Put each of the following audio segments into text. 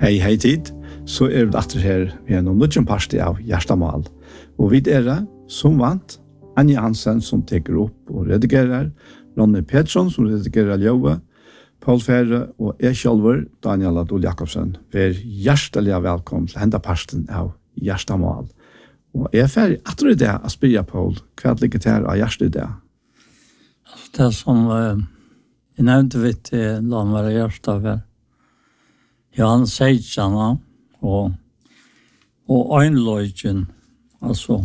Hei tid, så vi atter her ved en nødgjent parti av Hjertamal. Og vi som vant, Anja Hansen som teker opp og redigerer, Ronny Pettersson som redigerer Ljøve, Paul Ferre og jeg selv, Daniel Adol Jakobsen. Vær hjertelig velkommen til enda parten av Hjertamal. Og jeg ferdig atter i det å spille, Paul, hva ligger til av hjertet i det? Det som jeg nevnte vidt til la meg være hjertet her. Johan Seidjana og Einløygen, altså.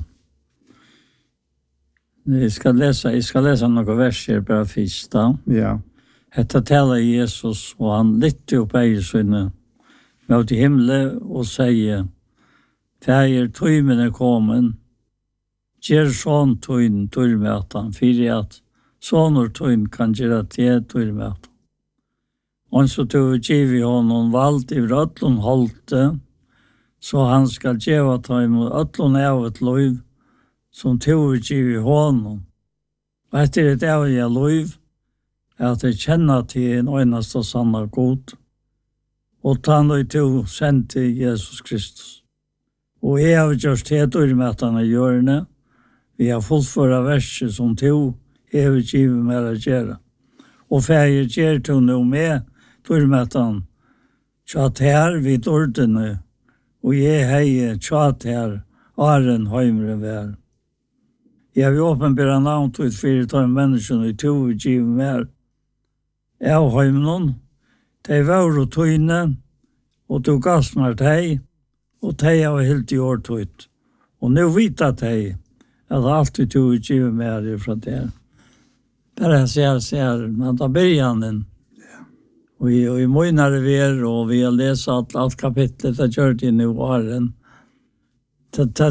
Jeg skal lese noen verser bare først da. Ja. Hetta taler Jesus, og han lytte opp eiesynne mot himmelen og sier, «Fæger tøymen kommet, gjør sånn tøyen tøymetan, for at sånner tøyen kan gjøre til tøymetan. Og så tog givet honom valgt i rødlund holdte, så han skal gjøre tøyen mot rødlund av et løyv, som tog givet honom. Og etter et avlige løyv, at jeg kjenner til en øyneste sanne god, og ta noe til sendte Jesus Kristus. Og jeg har gjort det med at han er gjørende, vi har fullført verset som tog, jeg har givet mer å gjøre. Og ferie gjør til noe med, med at han tjatt her vid ordene, og jeg har tjatt her, Aren Heimre vær. Jeg vil åpenbære navn til et 4 mennesker, og tog givet mer. Jeg har Heimnon, de var og tøyne, og tog gass meg til, og de har helt i år tøyt. Og nå vet jeg til, at alltid tog givet mer fra det. Bare jeg ser, men da begynner den. Og i måneder vi og vi har lest alt kapitlet, det gjør det nå åren. Det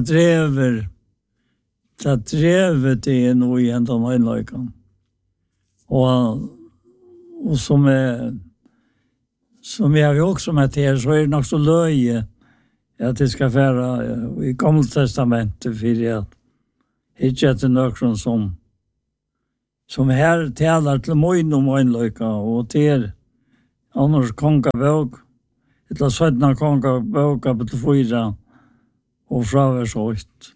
drever det nå igjen til nøgnløyken. Og som jeg har også med til, så det nok så løye at det skal være i Gamle Testamentet, for at ikke etter nøkken som her taler til mån om nøgnløyken, og til annars kongabøk, etter 17 kongabøk, kapitel 4, og fra vers 8.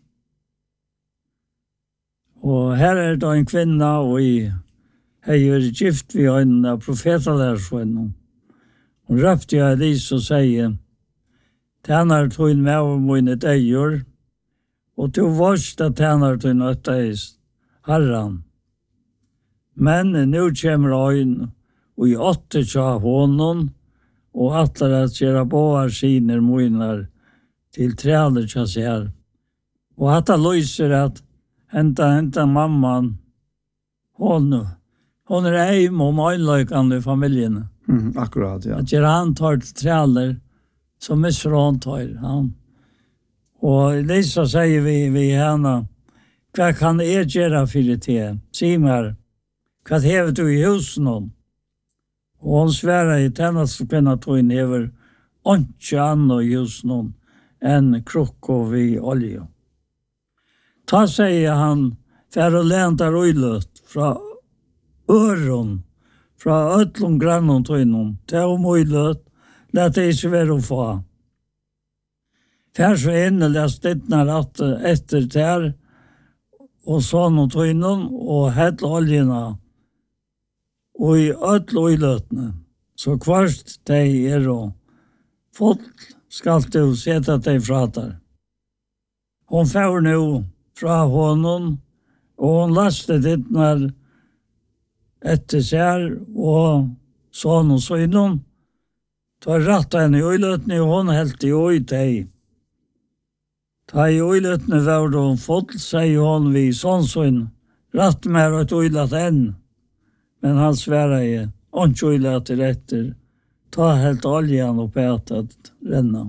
Og her det en kvinne, og jeg har gift ved en av profetalærsvennen. Hun røpte jeg Elise og sier, «Tæner tog med over mine deier, og til vårt at tæner tog nøtteist, Herren. Men nå kommer øyn, og i 8 tja hånden, og atler at gjøre båar siner moinar til træler tja ser. Og at det løser at henta mamman, hon heim om øynløykene i familien. Akkurat, ja. At gjøre han tar til træler, så misser han tar han. Og Lisa sier vi henne, hva kan jeg gjøre for det til? Si meg, hva hever du i husen om? Og han sværer i tennetskvinna tog inn hever ikke annet i husen enn krukk og vi olje. Ta sier han, for å lente røyløt fra øren, fra øtlom grannen tog innom, til om røyløt, lett det ikke være å få. For så inne lest dittene rett etter der, og sånn tog innom, og hett oljene, og i øtlo i løtene, så kvart de og fått skal du sette deg fra der. Hun får nå fra hånden, og hun lastet ditt når etter seg, og sånn og så innom, da rett henne i øyløtene, og hun helt i øy deg. Da i øyløtene var hun fått, sier hun vi sånn, rett mer et øyløt enn. Men han sværer jeg, åndkjøyla til etter, ta helt oljen og petet renna.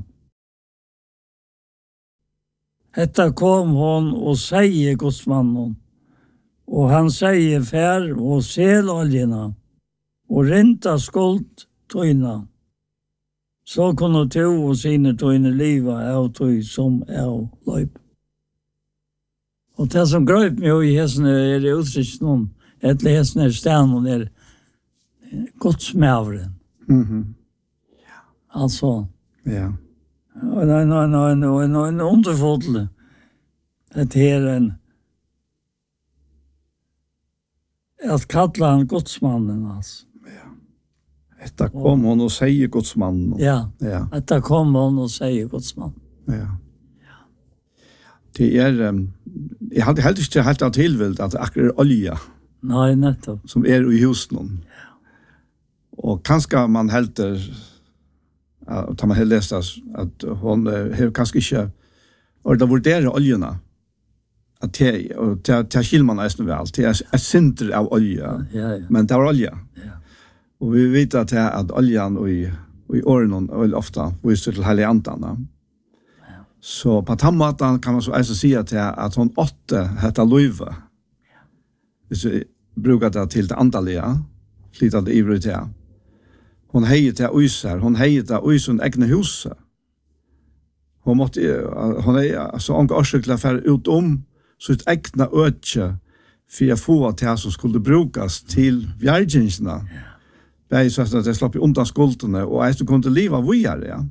Hetta kom hon og sier godsmannen, og han sier fær og sel oljena, og renta skuld tøyna. Så kunne to og sine tøyne liva av tøy som av løyp. Og det som grøyp meg i hesene det uttrykk noen, et lesende sted og godsmævren. Ja. Altså, Ja. En underfull. Det är en att kalla han godsmannen alltså. Etta kom hon och säger godsmannen. Ja. Ja. Etta kom hon och säger godsmannen. Ja. Det jag hade helt inte helt att tillvilt att akkurat olja. Nej, nettopp. Som i husen. Ja. Och kanske man helter tar man läst att hon har kanske inte och det vurderar oljorna. Att det och ta skilman nästan väl. Det är center av olja. Ja. Men det var olja. Ja. Och vi vet att oljan och i åren och ofta visar till hela antarna. Så på tammatan kan man så alltså säga att hon åtte heter Löve. Hvis vi brukar det till det andaliga, flyttade i det. Hon hejer till Ösar, hon hejer till Ösund egna hus. Hon är så engagerad för utom så ett egna öde för att få att det som skulle brukas till världjänsterna. Det är så att det slapp undan skulderna och att du kunde leva vidare, ja.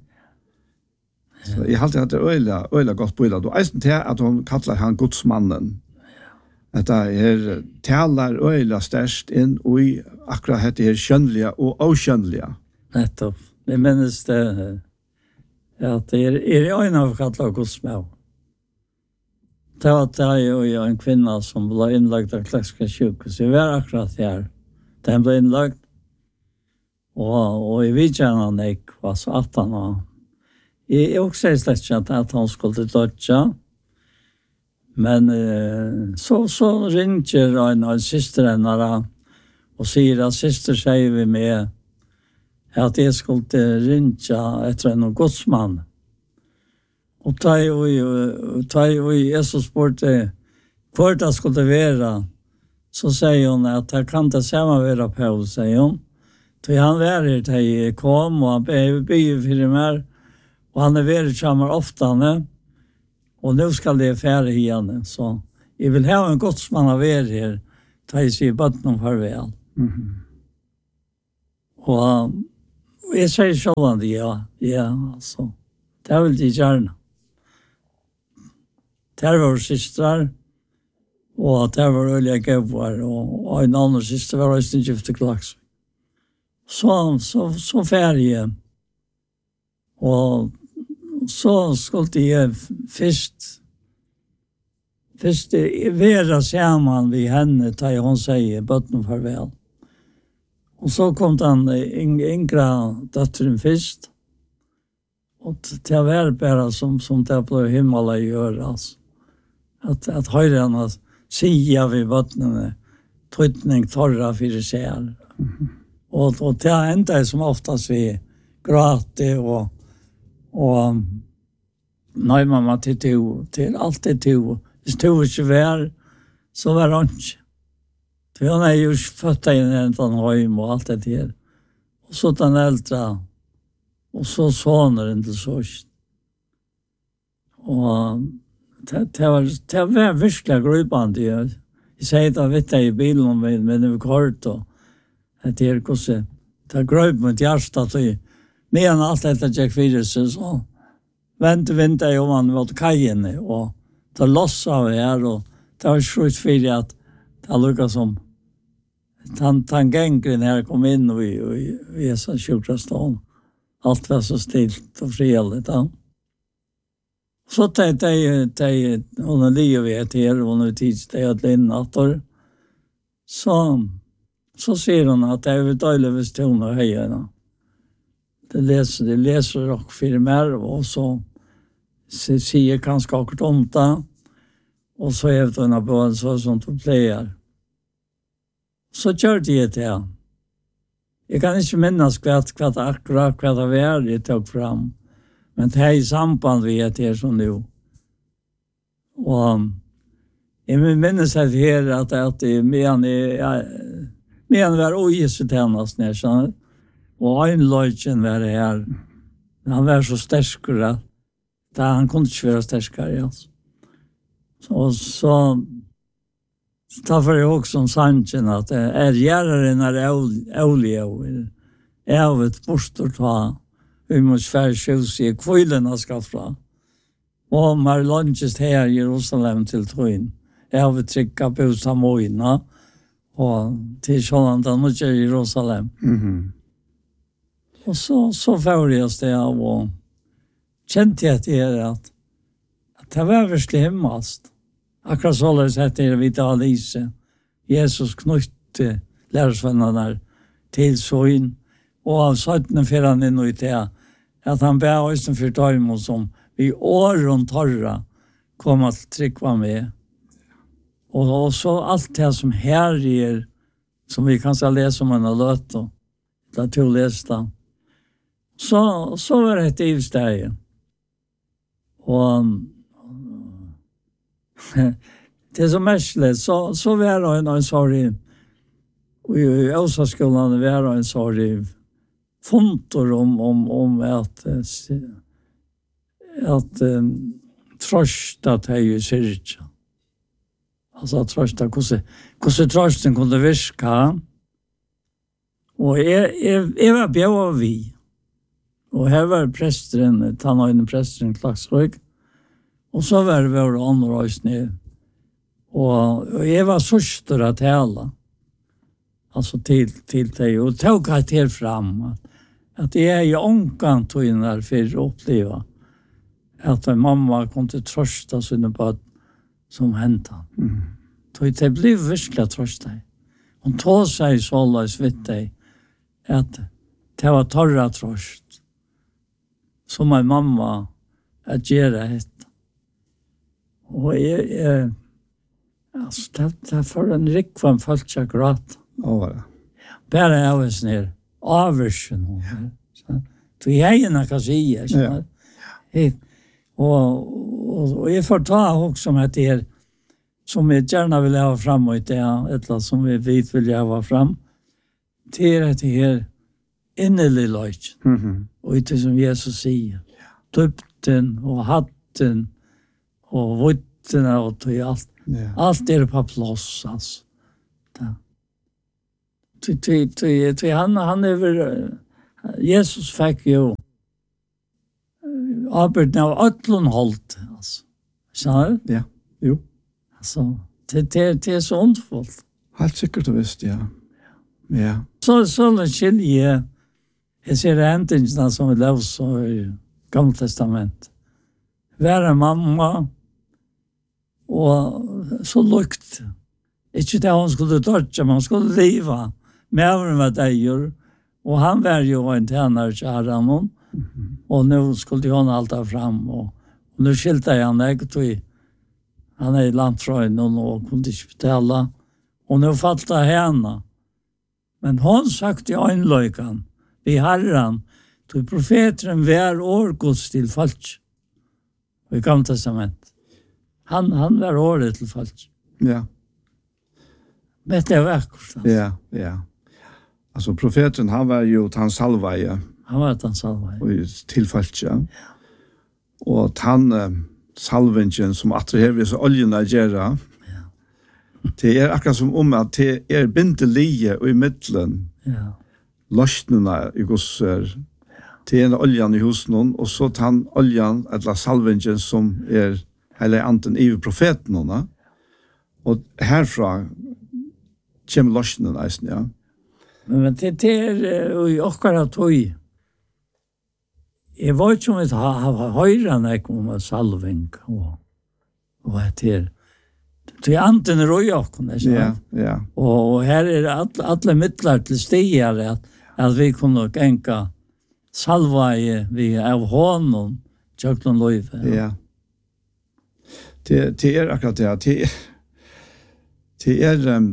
Så jag hade det öliga gott på det. Och det är att hon kallar han godsmannen. Att det talar öliga störst in i akkurat det här skönliga och oskönliga. Nettopp. Det minns det att det är en av kallar godsmän. Det var ju en kvinna som blev inlagd av Klaxka sjukhus. Det var akkurat här. Den blev inlagd. Och i vidtjärnan var så 18 år. Jag också slett att han skulle dödja. Men så ringer en syster och säger att syster säger vi med att jag skulle ringa efter en godsman. Och ta i Jesus sporte för det skulle vara så säger hon att det kan inte samma vara på, säger hon. Så han var här till kom och han bygger för mig. Och han är väldigt samar ofta nu. Och nu ska det färre igen. Så jag vill ha en godsman av här. Ta i sig i botten farväl. Mhm. Och jag säger själv ja, alltså. Det är väl det gärna. Det var systrar. Och det var olika gubbar. Och en annan syster var också inte gifte klax. Så färg. Och så skulle jag först vara samman vid henne ta hon säger botten farväl. Och så kom den yngre dottern först. Och det var bara som det blev himmel att göra. Alltså. Att höra henne säga vid bottnen tryckning torra för sig. Mm-hmm. Och det är inte som oftast vi gråter och nej mamma till allt det tog. Hvis tog inte var så var det inte. För hon är ju född i en hem och allt det där. Och så den äldre och så sonen inte så. Och det var verkligen gripande. Jag säger att vet jag i bilen men det var kort och det är också det gröp mot hjärtat och men allt detta gick vidare så vänta jag om han mot kajen och det lossade här och det var sjukt för att det lukkade som tangengren här kom in och i så sjukrastan. Allt var så stilt och fredligt. Ja. Så tänkte jag hon är livet här och hon är tidsställd innator. Så ser hon att det är dåligt ton och höjerna. Det läser och filmer och så säger ganska akkurat om det. Och så efter henne på en sån playar. Så körde jag det. Jag kan inte minnas akkurat vad det var jag tog fram. Men det är i samband med det som nu. Och jag minns att det är men var ogisset hennes nästan. Och en löjtjen var det här. Han var så stärskare. Han kunde inte vara stärskare. Alltså. Så därför jag också om sanningen att det är gärare när det är olja. Är av ett bostad ta vi måste färre sjus i kvölen ska fra. Och man lunches här i Jerusalem till trön. Jag vill trycka på Samoina och till sådant annat i Jerusalem. Och så fördes det av och kände jag att det var verkligen hemmast. Akkurat så har jag sett det vid Alice. Jesus knytte lärarsvennarna till sån. Och av 17 för han in i det att han bär oss för dem som vi åren torra kom att trycka med. Och så allt det som här är som vi kan läsa om en löt och naturlästa. Så var det i stället. Och det som mestligt så var det en sorg i Åsaskolan var det en sorg funter om att trösta dig i kyrkan. Alltså trösta hur trösten kunde virka. Och jag var bjöd vi. Och här var prästren, tannöjden prästren Klagsrøyk. Och så var det våra andra ner. Och jag var syster att tala. Alltså till dig. Och tog jag till fram att det är ju ångan tog för att uppleva att en mamma kunde trösta sina barn som hände. Det blev verkligen trösta. Hon tog sig så lös vid dig att det var torra tröst som en mamma att göra det. Och alltså det för en rik för en falska gråt. Bara jag var ner aversion. Så jag är kan säga. Och jag får ta också som att det är som vi gärna vill ha fram och det eller som vi vet vill ha fram. Det är att det är innerlig löjt. Och det som Jesus säger. Döpten och hatten och vutterna och allt. Allt är på plats alltså. Han över Jesus fick ju arbetet av ötlun hållt alltså. Så ja, jo. Alltså det är så ondfullt. Helt säkert du visst, ja. Ja. Så skilje jag ser ändringen som vi läser i Gamla testament. Vara mamma och så lukt. Inte det hon skulle dödja, men hon skulle leva. Mävren var dejer. Och han var ju en tjänare kärran. Och nu skulle hon allta fram. Och nu skilte jag han. Han är i landfröjn och kunde inte betala. Och nu fattade henne. Men hon sagt i ögonlöjkan. Vi herran. Till profeten var årgods till folk. I Gamla testament. Han var året till folk. Ja. Men det var akkurat. Ja. Alltså profeten, han var ju han salvaje. Han var han salvaje. Och tillfällt, ja. Och han salvingen som attraherar så oljerna gärna. Ja. Det är akkurat som om att det är bindelige och i mittlen. Ja. Løsnene i gosser. Det är oljan i husen och så tar han oljan, eller salvingen som är hele anten i profeten. Och härifrån kommer løsnen eisen, ja. Men det är i akkurat tog. Jag var inte som att ha höjra när jag kom med salving och det är. Det är anten i röjakon, ja. Och här är alla mittlar till stigar att vi kunde gänka salva vi av honom tjöklen löjve. Ja. Det är akkurat det. Det är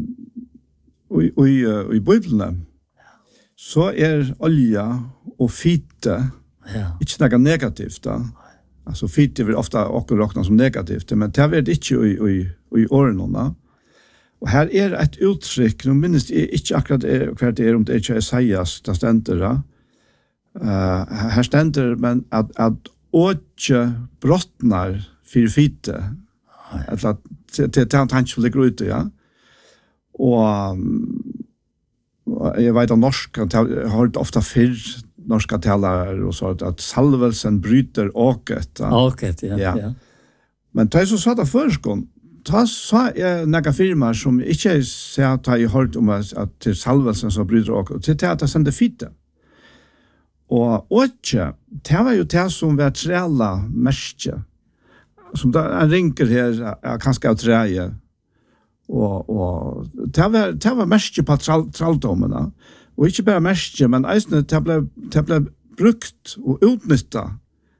i Bibeln så är olja och fitte inte något negativt. Alltså fitte vill ofta också räknas som negativt, men det är det inte i åren. Och här är ett uttryck, nu minns jag inte akkurat hva det är om det inte är Esaias, det ständer. Här ständer men att åtje brottnar för fitte. Att det är en tanke som ligger ute, ja. Och jag vet av norsk, jag har hört ofta fyrr norska talare och så att salvelsen bryter åket. Åket, ja. Men det så satt av förskon, ta sa några firmar som inte säger att jag hört om att till salvelsen som bryter åket, till att det sände fitte. Och åtje, det var ju det som var trälla märke. Som där en rinker här, kanske av träje. Och det var märke på tralldomarna. Och inte bara märke, men det blev brukt och utnyttat.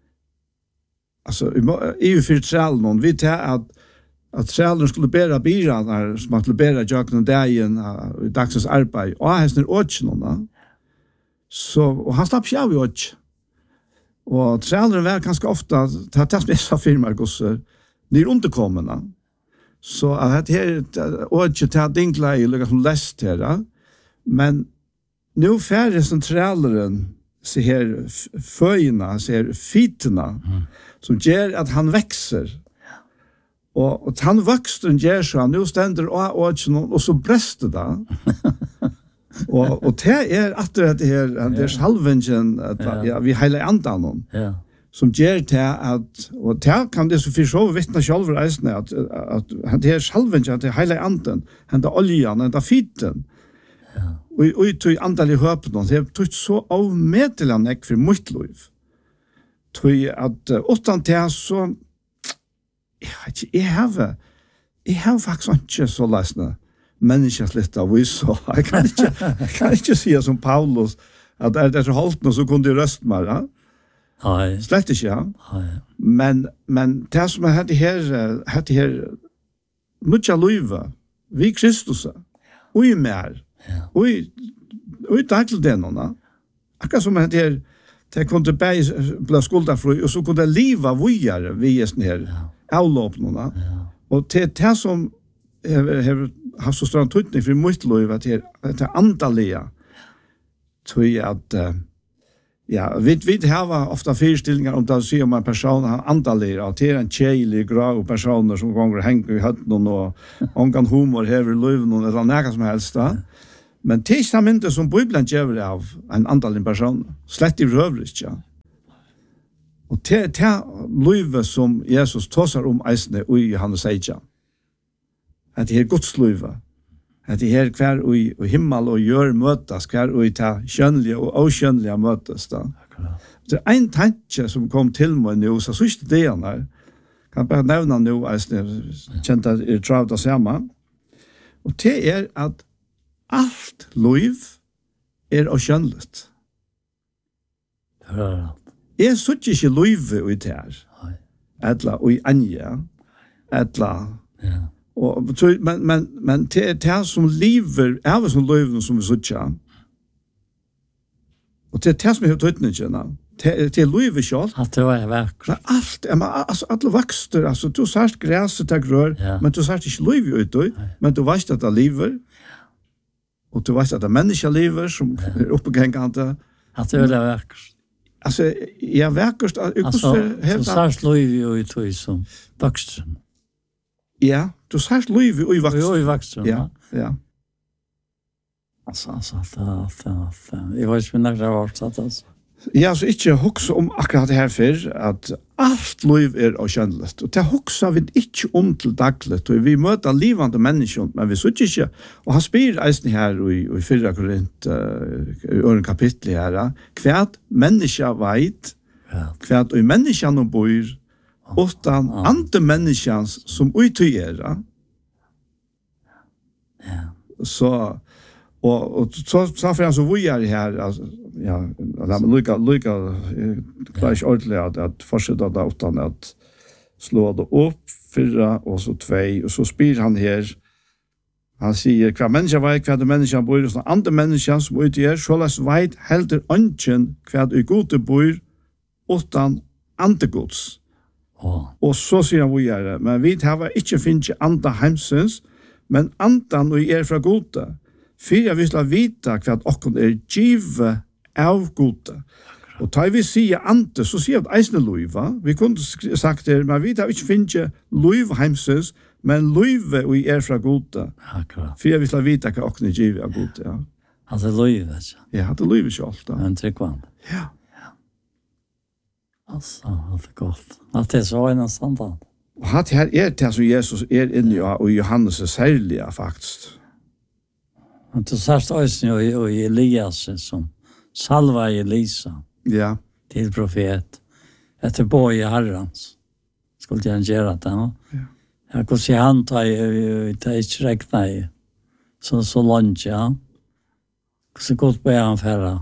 Alltså, i för trällen, vi tar att trällen skulle bära bilarna som att bära jaken och dagen i dagsens arbete. Och han är åtjorna. Så, och han slapp sig av i åtj. Och trällen var ganska ofta, det som jag sa firmar gosser, ni underkommande. Så att det här åtj till att dinkla i liksom läst här. Men nu färre som trällen så här föjna, så här fitterna, som gör att han växer. Och han växer gör så, nu ständer åtj och så bräster det. och det är att det är salvingen vi hela andan som ger det att och det kan det så för så vittna själv resten att det är salvingen att det hela andan han där oljan och där fitten och tog andal i höpen och det tog så avmätande för mitt liv tog att utan det så jag har faktiskt inte så läsna människans lite av så. Jag kan inte säga som Paulus att det så hållt och så kunde röstmara. Nej. Slett inte, ja. Men det som hade här mycket löva vi Kristus och i mer. Och i daglig denna. Akkurat som det kunde bli skuldafri och så kunde liva vidare vid just här avloppnorna. Och det som har så stor tydning för mitt liv att det andaliga tror att vi har ofta föreställningar om att se om en person har andaliga och det är en tjejlig grå personer som gånger hänger i hötten och ångan humor här i livet eller något som helst. Men testamentet som Bibeln ger av en andalig person slett i rövligt, ja. Och det livet som Jesus tåsar om eisne i Johannes 16. Att det är Guds liv. Att det är kvar i himmel och gör mötas, kvar i ta skönliga och oskönliga mötas. Det är en tanke som kom till mig nu, så sista delen här. Kan bara nämna nu, känt att det är travt att samman. Och det är att allt liv är oskönligt. Jag såg inte liv i det här. Eller i anja. Eller... Och men det som lever är som löven som vi söker. Och det som är tydningen. Det lever själv. Att det var vackert. Allt alltså alla växter alltså du särskilt gräset där grör men du särskilt inte lever ut då men du vet att det lever. Och du vet att det människa lever som är uppgångande. Att det är vackert. Alltså jag vackert alltså så särskilt lever ut då som växter. Ja, du sagst Louis i vaksen. Ja. Alltså, jag vet inte när det var satt alltså. Ja, så inte huxa om akkurat det här för att allt liv är oskönligt. Och det huxa vi inte om till dagligt. Och vi möter livande människor, men vi sitter inte. Och han spyr eisen här i 4 Korint, i ören kapitel här, kvärt människa veit, kvärt och människan bor, utan andre människans som utgöra. Så och så för så vi är här alltså ja lika klart ordentligt att fortsätta då utan att slå det upp 4 och så 2 och så spyr han här. Han säger kvar människa vet kvar människan bor och andre människan som utgör så läs vet helter anken kvar i gode bor utan antegods. Og så sier han vi er, men vi har ikke finnet andre heimsens, men andan og fra gode. For vi skal vite hva dere givet av gode. Og da vi sier ante, så sier vi eisne løyva. Vi kunne sagt det, men vi har ikke finnet løyva heimsens, men løyve og fra gode. For vi skal vite hva dere givet av gode, ja. Han hade livet. Ja, hade livet själv då. En tryggvand. Ja. Alltså, det är gott. Att det är så en standard. Och det här det som Jesus inne i Johannes särliga faktiskt. Och det särskilt ösning och Elias som salva Elisa. Ja. Till profet. Efter boj Herrans. Skulle jag göra det. Ja. Jag kunde se han ta i räkna i. Så långt, ja. Så gott på han färra.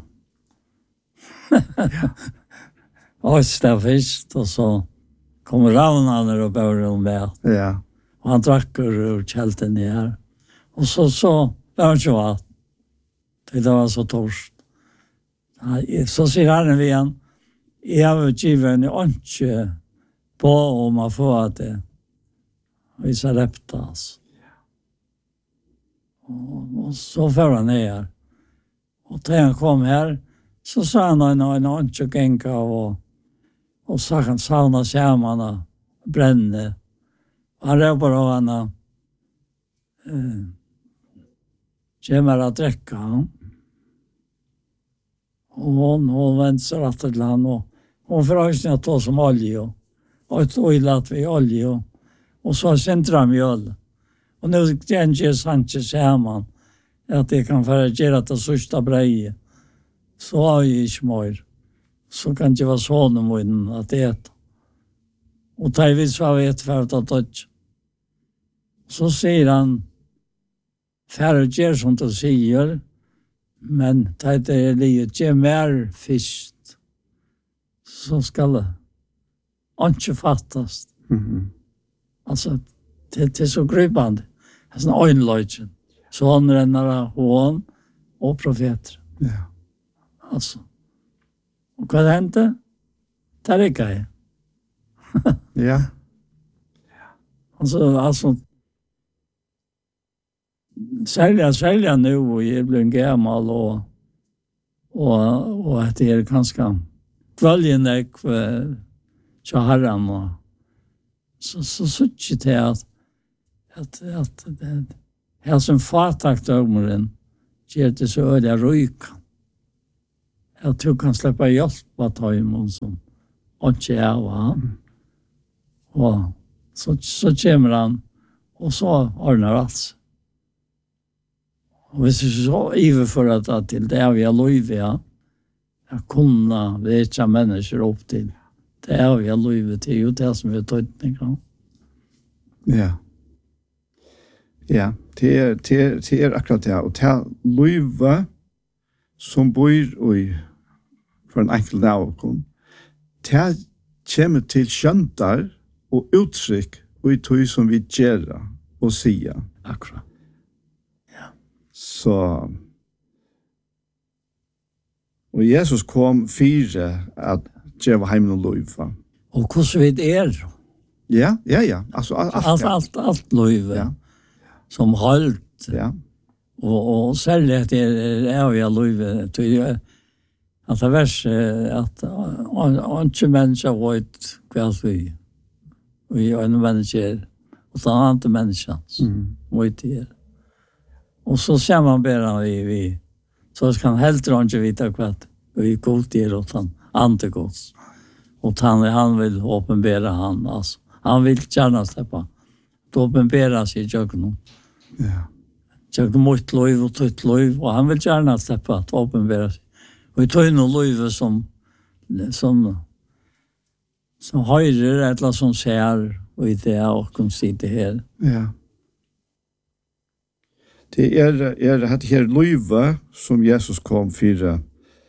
Östa först och så kom ravnarna och började med. Ja. Och han drack ur kälten ner. Och så var han så att det var så torst. Så säger han igen, jag har givet en ånke på om att få att det vissa reptas. Och så får han ner. Och när han kom här så sa han en ånke gänka och så han sauna skärmarna bränne. Han råpar av henne kommer att dräcka. Och hon vänder sig rätt till han och hon frågar att ta som olje och ett oilat vid olje och så centrar mjöl. Och nu gänger Sanchez hemma att det kan vara göra det sista breje. Så har jag inte mer. Så kan det vara sån om att äta. Och tar vi så vet för att ta. Så säger han färre gör som du säger, men tar det livet ge mer fisk så ska det inte fattas. Alltså det är så gripande. Det är sån ögonlöjtjen. Så han rennar hon och profeter. Ja. Alltså. Och vad hände? Där är det. Ja. Alltså sälja nu och jag blir gammal och att det är ganska kväljen så herran och så tycker det att det som fatakt ögonen ger det så öliga ryk. Jag tror kan släppa hjälpa ta imon som inte är va. Och så kommer han och så ordnar allt. Och hvis vi så iver för att till det vi har lov ja. Jag kunna veta människor upp till. Det är vi har lov till ju det som vi tydning kan. Ja. Ja, det är akkurat det. Och det lov som bor i för en enkel dag. Det kommer till sköntar och uttryck och i tog som vi gör och säger. Akkurat. Så och Jesus kom fyra att geva hemmen och lova. Och hur så vid er? Ja. Alltså allt lova. Ja. Som hållt. Ja. Och särskilt är vi lova till att det vars att inte människa vet vad vi en människa och så andra människor. Vet det. Och så ser man bara vi så kan helt inte vita kvart vi går till och han gods. Och han vill uppenbara han alltså. Han vill gärna släppa. Uppenbara sig jag. Ja. Jag måste lov och trött lov och han vill gärna släppa att uppenbara sig. Och vi tar in lov som höjder eller som ser och det och kan se det här. Ja. Det är här lova som Jesus kom för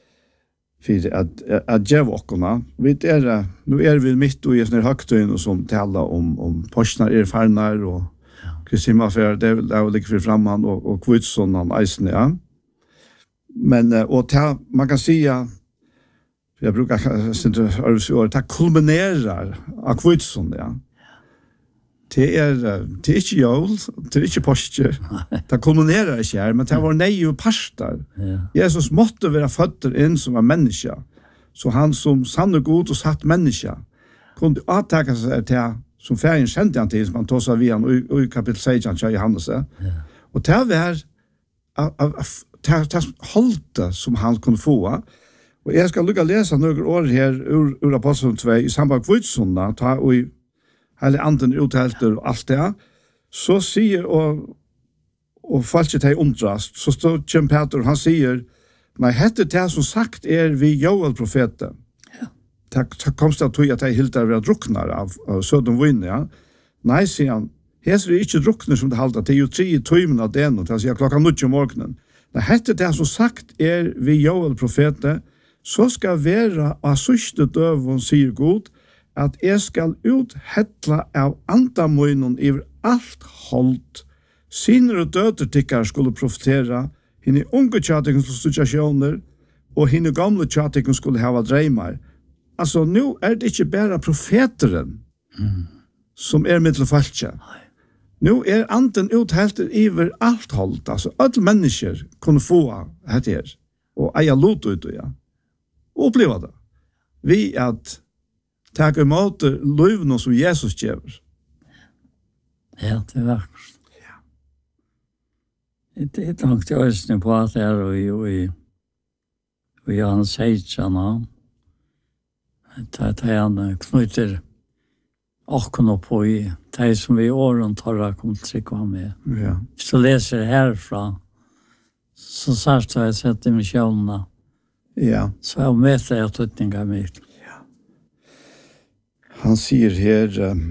att ge våkorna. Nu är vi mitt i en högtön och som talar om postnar erfarnar och Kristima för det ligger för framman och Kvutsson eisen ja. Men och man kan säga jag brukar säga det kulminerar av Kvutsson ja. Det är inte jul, det är inte posture. Det kulminerar inte här, men det var nej och pastor. Jesus måtte vara född in som en människa. Så han som sann och god och satt människa kunde avtaka sig till som färgen kände han till som han tog sig vid han i kapitel 16 av Johannes. Och det var hållte som han kunde få. Och jag ska lukka läsa några år här ur Aposteln 2 i samband med Kvitsunda, ta och i hele anden uthelter och allt det. Så säger och falskt hej undrast, så står Jim Peter, han säger, nej, hette det som sagt vi Joel profeten. Ja. Det komst av tog at jeg hilder ved druknar av sødom vinn, ja. Nei, sier han, heser det ikke drukner som det halter, det jo 3 timen av den, og det sier klokka 9 om morgenen. Nei, hette det som sagt vi Joel profeten, så skal være av sørste døven, sier God, at jeg skal uthettla av andamøynen iver alt holdt. Sinner og døder tikkar skulle profetera, henne unge tjatikens situasjoner, og henne gamle tjatikens skulle hava dreimar. Altså, nu det ikke bare profeteren som mittelfaltja. Nu anden uthelter iver alt holdt. Altså, alle mennesker kunne få dette her, og eia lot ut, ja. Og oppleva det. Vi at takk imot løyvene som Jesus gjør. Ja, det vakkert. Det tenkte jeg også på at det og Johannes 16, han knyter åkken opp på i det som vi i åren tar kom til å komme med. Ja. Hvis du leser herfra, så sørst har jeg sett dimensionene. Ja. Så jeg møter jeg tøtninger mitt. Ja. Han sier her,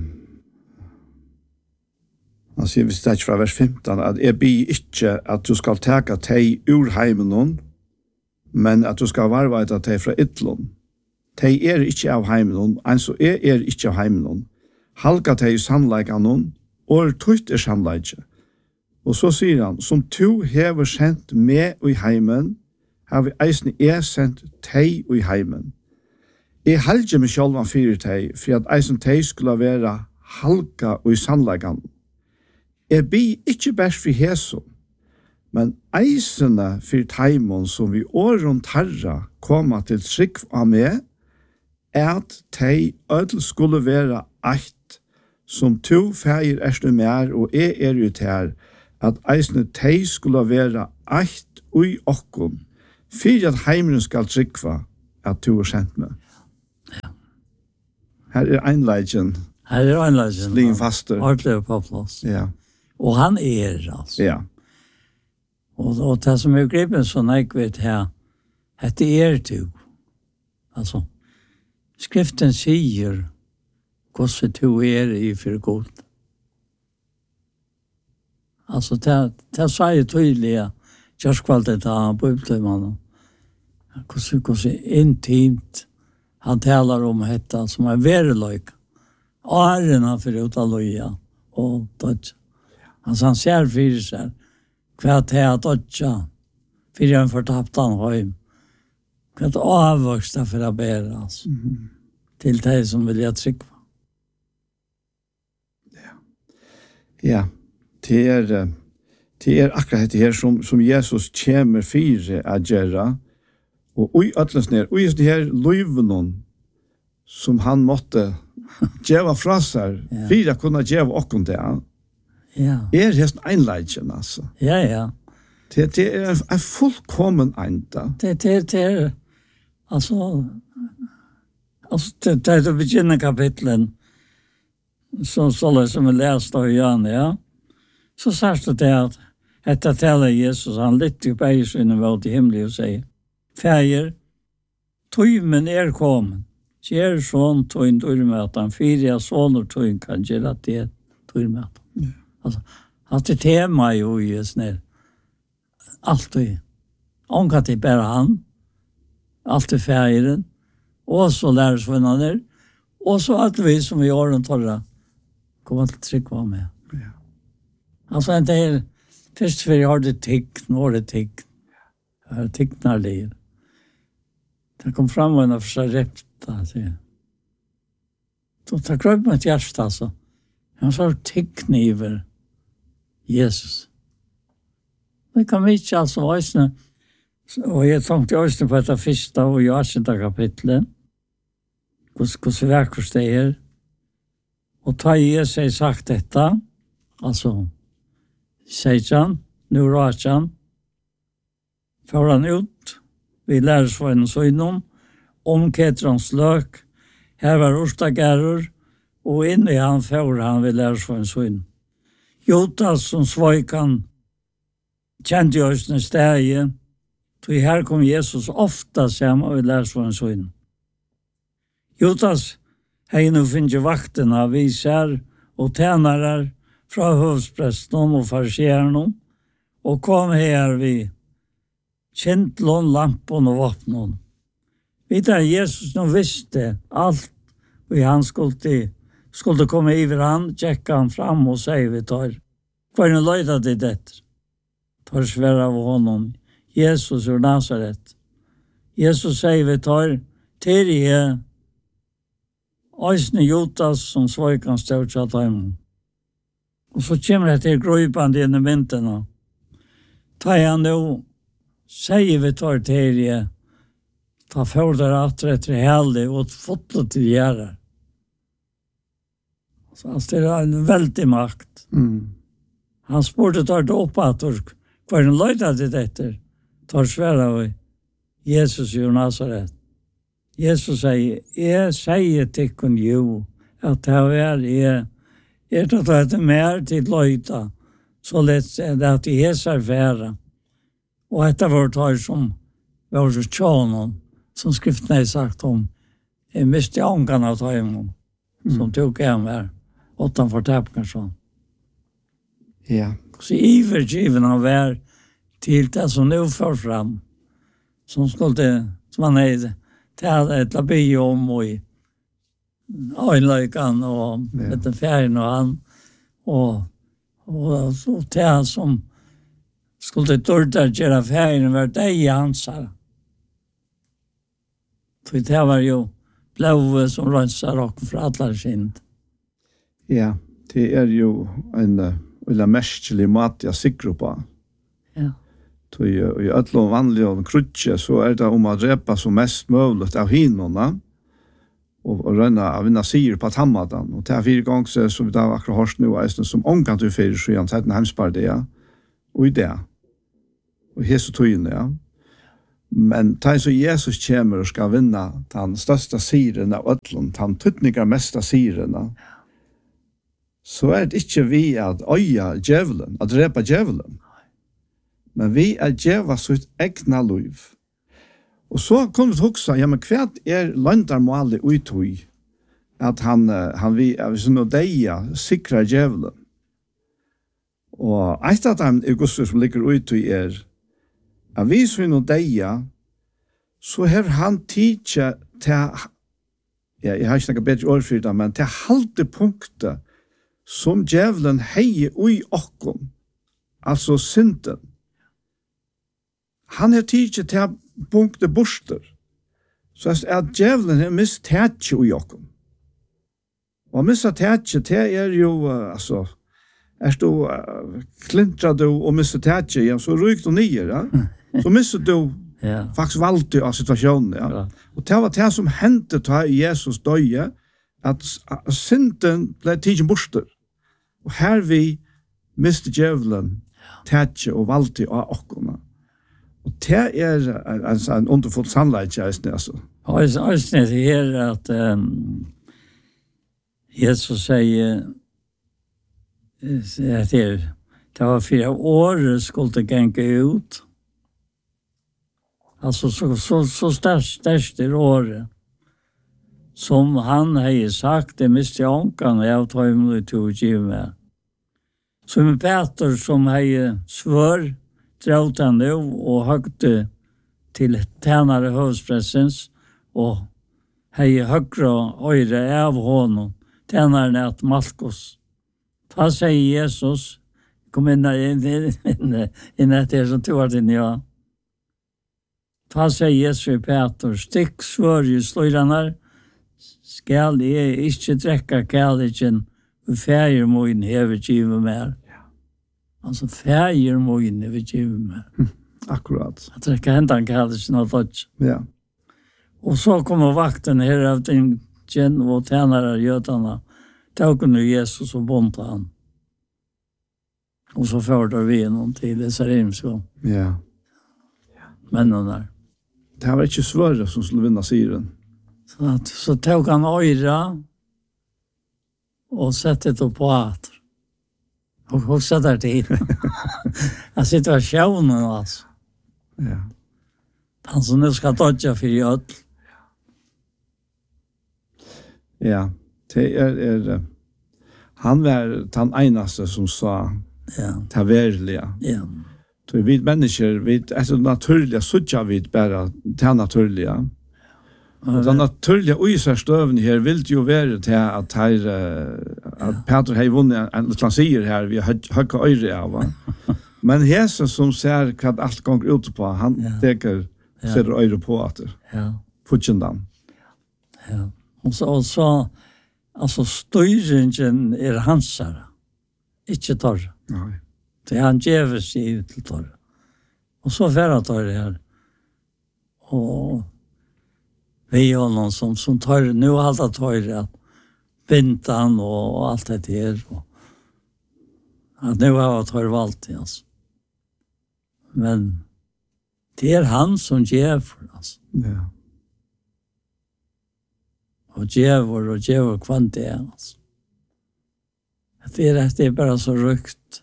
han sier, hvis det ikke fra vers 15, at jeg blir ikke at du skal teka teg ur heimen, men at du skal varvaita teg fra ytlån. Teg ikke av heimen, altså ikke av heimen. Halka teg i sannleikanen, og tøyt sannleikje. Og så sier han, som to hever sendt med i heimen, har vi eisne sendt teg i heimen. Jeg halger meg selv an fyrir teg, for at eisen teg skulle være halka i sannleikanen. Jeg blir ikke bæst for hæsson, men eisene for teimon som vi åren tarra koma til trygg av meg, at teg ødel skulle være eit, som to feir du mer, og jeg ut her, at eisene teg skulle være eit ui okkom, for at heimeren skal tryggva at to sendt meg. Ja. Her einleidjen. Her einleidjen. Slim faster. Ordentlig på plass. Ja. Og han altså. Ja. Og det som gripen så jeg vet her, at det du. Altså, skriften sier hvordan du i for god. Altså, det sa jeg tydelig, kjørskvalget av bibeltøymannen, hvordan intimt han taler om dette, som vereløyk. Årene for ut av løya og dødja. Altså, han ser fyrir seg hva det dødja, fyrir han fortapt han høym. Hva det avvoksta for å bære, altså. Til de som vil jeg trykva. Ja, det akkurat det her som Jesus kommer fyrir å gjøre, og ui øtlesner, ui det her løyvenon som han måtte gjøre fra seg, fyrir å kunne gjøre okken det, ja. Helt einleidjen, altså. Ja. Det en fullkommen enda. Det altså, det å begynne kapitlen, som vi leste av Jan, ja, så sørste det at etter taler Jesus, han lytte opp eisene ved til himmelen og sier, «Fæger, tøymen kommet, gjør sånn tøyn dørmøten, fyrir sånn tøyn kan gjøre det dørmøten.» Ja. Altså, alt det tema jo i snær. Alltid. Onka til bare han. Alltid fægeren. Og så lærersvinnerne. Og så alt vi som vi åren torra. Kommer til trygg var med. Ja. Altså, det først for jeg har det tikk, nå har det tikk. Jeg har tikk når det er. Det kom fram og en av seg repta. Så det krøp meg et hjerte, altså. Han sa tikkniver Jesus. Det kan vi ikke altså øyne. Og jeg tenkte øyne på dette første og i 18. kapitlet. Hvordan verkers det er. Og ta Jesus har sagt dette, altså, sier han, nå råd han, får han ut, vi lærer svennen søgnom, om Ketrons løk, her var orstagærer, og inne i han får han vi lærer svennen søgn. Judas som svøyk han, kjente jo høysene stegi, så her kom Jesus ofta sammen og vi lærer svennen søgn. Judas hei nu finner vaktene vi ser og tjenere fra høvdspresten og farsierne, og kom her vi kjentlån, lampen og våpnen. Vi der Jesus nå visste alt, og han skulle komme over han, tjekke han fram og sier vi tar. Hva er løyda til dette? Tar svær av honom, Jesus ur Nazaret. Jesus sier vi tar, til jeg, Øysene Judas som svøykan stod til dem. Og så kommer det til grøypande inn i myntene. Ta han nå, sier vi tar til jeg, ta fjorder atretter heldig og fotle til gjerder. Så det er en veldig makt. Han spurte tar det opp at hva er den løyda til dette? Tar svære av Jesus i Nazaret. Jesus sier, jeg sier til kun jo, at det er det mer til løyda, så lett er det at jeg er fære. Og etter vårt har som var så tjånen, som skriften har sagt om, jeg miste ångene av tøymen, som tok jeg med, utenfor teppene sånn. Ja. Så ivergiven av hver til det som nå får fram, som han er til et labi om og i øynløyken og etter ferien og han og så til han som skulle dørte gjøre ferien var det i hans her. For det var jo blåve som rønser og fra alle sind. Ja, det er jo en merkelig mat jeg sikrer på. Ja. I alle vanlige og krutje så er det om å drepe så mest mulig av hinene og rønne av vinna sier på tammaden. Og til 4 ganger så vi da akkurat hørt nå som omkant du fyrir så igjen til hemspardet, ja. Og i det. Og hese tøyene, ja. Men da så Jesus kommer og skal vinne den største siren av ødlen, den tøtninger meste siren, så er det ikke vi at øye djevelen, at drepe djevelen. Men vi er djeva sitt egna liv. Og så kom vi til å huske, ja, men hva er landarmålet uttøy? At han vi er sånn og deia, sikra djevelen. Og et av dem Augustus som ligger uttøy at vi sånn og deia, så har han tidsi til, ja, jeg har ikke noe bedre ord for det, men til halte punktet som djevelen heier ui okkom, altså synden. Han har tidsi til punktet borster, så at djevelen har mist tætje ui okkom. Og missa tætje, det er jo, altså, er du klintra du og missa tætje, ja, så ryk du nye, ja. Så missa du faktisk valgte av situasjonen, ja. Og det var det som hendte til Jesus døye, at synden ble tidsi borster. Og her vi miste djevelen tætje og valgte av okkom. Og det er en underfull sannleik, altså. Og det er at Jesus sier at det var 4 år skulle det genge ut. Altså så størst året som han har sagt, det miste jeg ånkan, og jeg tar imot til å give meg. Som Peter som har svør, draut han nu og høgte til tjenere høvdspressens og hei høyre og øyre av honom, tjeneren at Malkus. Da sier Jesus, kom inn etter som tog inn, ja. Da sier Jesus Peter, stikk svør i sløyrene, skal jeg ikke drekke kærligheten, og fæger må inn hever givet mer. Altså fæger må inn hever givet mer. Akkurat. At drekke hentan kærligheten og tøtt. Ja. Og så kommer vakten her av den kjenn og tjenere jødene. Tog nu Jesus og bonte han. Og så førte vi noen til Jerusalem. Ja. männen där. Det var inte svårare som skulle vinna syren. Så tog han öra och sätter det på att. Och så där till. Situationen alltså. Ja. Han som nu ska dodja för öll. Ja, det han var den enaste som sa det verkliga. Ja. Så vi människor, alltså naturliga, så vi bara det naturliga. Och den naturliga uisarstøven her vil jo være til at Peter har vunnet en sier her, vi har høyke øyre av. Men Jesus som ser hva alt går ut på, han teker ser øyre på at det. Ja. Fortjendan. Ja. Og så altså støyringen hansare, ikke torre. Nei. Det han gjever seg ut til torre. Og så færre torre her. Og vi har någon som tar nu alltid tar att vintan och allt det här och att nu har jag tar valt alltså. Men det han som ger alltså. Ja. Och ger kvant det alltså. Det är bara så rykt.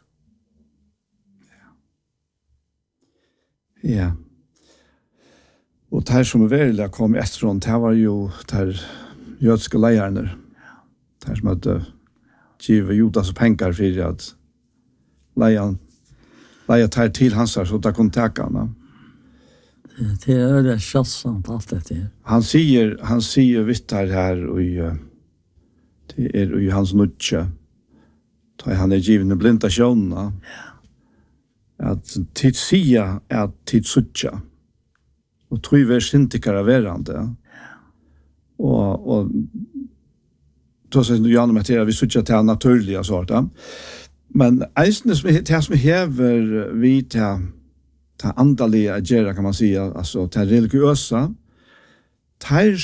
Ja. Och det här som verkligen kom efteråt, det var ju där jødiske lejarna. Det här som hade givet Judas pengar för att leja tar till hans så att kunde täcka honom. Det är det chansant allt det här. Han säger vitt här och det är ju hans nutche. Då han är given blinda sjåna. Att tid sia att tid sucha. Och tror vi syntikare verande. Och då säger du Janne Mattias vi sucha till naturliga sorter. Men eisne som häver vi till andaliga agera kan man säga, alltså till religiösa. Tar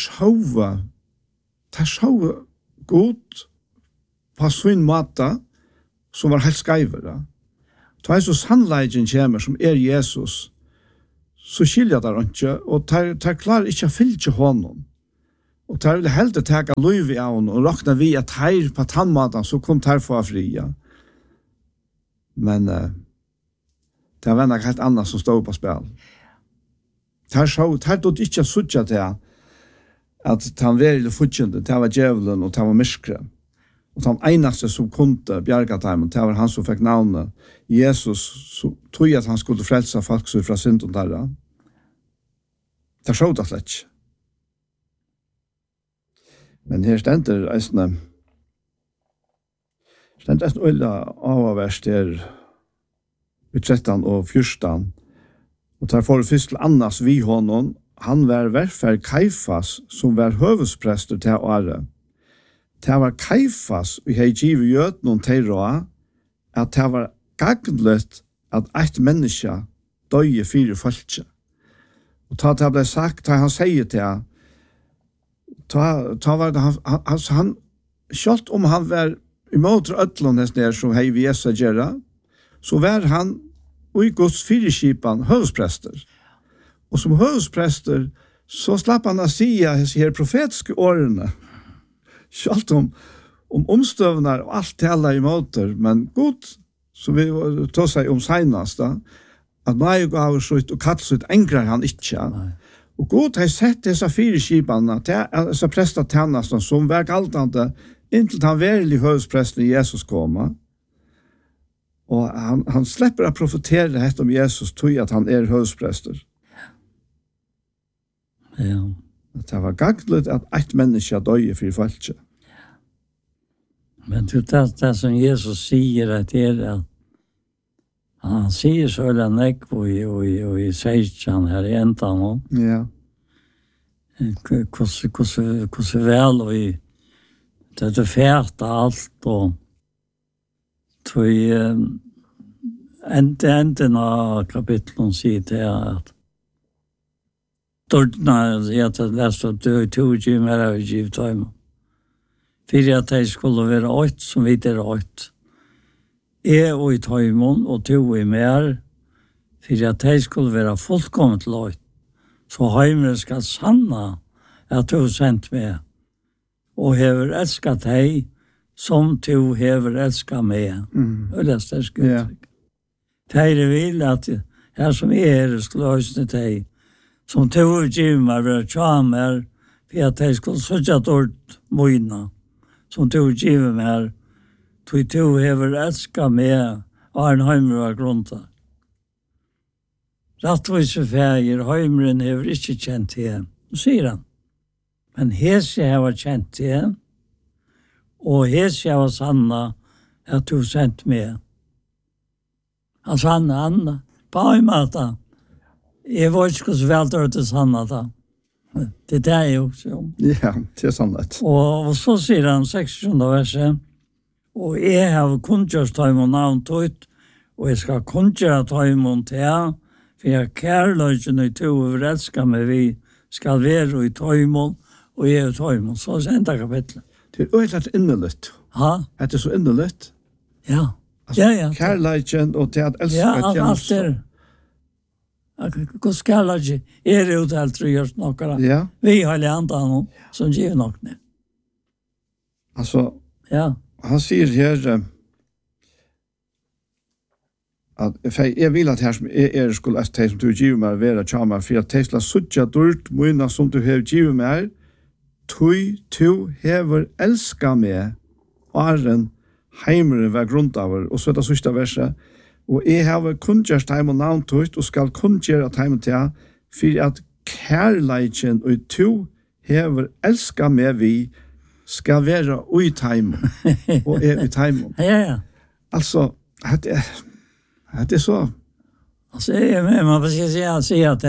sjåva god på sin mata som var helt skajvare. Tar så sannleggen kommer som Jesus, så skiljer det ikke, og tar klarer ikke å fylle honom. Og tar vil heller ta liv av honom, og råkner vi at her på tannmaten, så kom tar få fria. Men det var noe helt annet som stod på spil. Tar då ikke suttje til at han var i fortjente, det var djevelen og det var myskre. Og den eneste som kunde bjerga dem, det var han som fikk navnet Jesus, så tog at han skulle frelse folk så fra synden der. Det så det slett. Men her stender eisne øyla avverst der i 13 og 14, og tar for først til Annas vi honom, han var hverfer Kaifas, som var høvesprester til året. Det var Kaifas, vi har givet gjøt noen teirra, at det var gagnlet at et menneske døye 4 folket. Og det ble sagt, da han sier til han, ta var det han, selv om han var imot ødlånes der som hei vi Jesus gjøre, så var han i Guds 4-skipan høvesprester. Og som høvesprester, så slapp han å si her profetiske årene, selv om omstøvene og alt til alle imot det, men god, så vi tar seg om senest da, at nei gav slutt og katt slutt engrar han ikke. Og god har sett disse 4 skipene, disse prestatjenestene som var galtende, inntil han verlig høvespresten Jesus kommer. Og han slipper å profetere dette om Jesus, tog at han høvesprester. Ja. Det var gagnet at et menneske døye for folket. Men det som Jesus sier at det han sier så eller nekk og i seitjan her i endan nå. Ja. Hvordan vel og i det fært alt og tog enden av kapitlen sier til at Dordna, jeg har lest at du tog ikke mer av givet tøyma. For at jeg skulle være 8, som vi er 8. Jeg og i tøymon, og tog i mer, för att de skulle vara fullkomligt lojt. Så heimer skal sanna at du sendt meg, og hever elskat deg som du hever elskat meg. Og det er sterk uttrykk. Teire vil at her som skulle høysne deg, som du giver meg være tjamer, for at de skulle søtja dård møyna, som du giver meg her, du hever elskat meg, og en heimer var grunta. Rattvise fægir, heimeren hever ikke kjent det, sier han. Men hese hever kjent det, og hese hever sanna at du sendt meg. Han sanna Anna, på en måte. Jeg var ikke så veldig til sanna da. Det er jeg også. Ja, det er sannhet. Og så sier han 26. verset, og jeg har kunngjørt tøymon navn tøyt, og jeg skal kunngjøre tøymon til, for jeg kærløyden i to over elsker meg, vi skal være i tøymon, og jeg er i tøymon. Så er det enda kapitlet. Det er øyelig innelig. Ja. Er det så innelig? Ja. Altså, ja. Kærløyden og til at elsker ja, alt er. Hvordan kærløyden er det utelt å gjøre noe? Ja. Vi har lært av noen som gjør noe. Altså, ja. Han sier her, at jeg vil at her som skulle at de som du giver meg være tjammer, for at de skal suttje dård møyna som du har givet meg, du hever elska meg, åren heimere var grunntavur, og så er det sørste verset, og jeg har kunngjørst heim og navntøyt, og skal kunngjøre heim til, for at kærleikjen og du hever elska meg vi, skal være ui teimen, og er ui teimen. Ja. Altså, det er så. Altså, man skal si at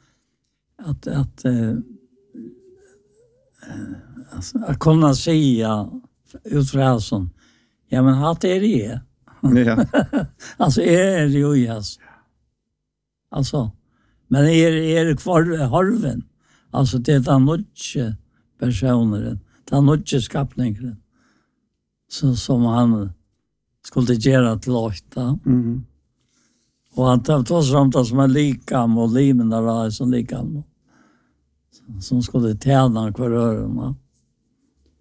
att kunna säga utfra sån. Ja, men hat är det. Ja. Alltså är det ju yes. Alltså men är kvar harven. Alltså det är mycket personer. Det är mycket skapningar. Så som han skulle göra till låta. Mhm. Och han tar samt som är likam och limen där är som likam. Som skulle tjäna kvar öronen.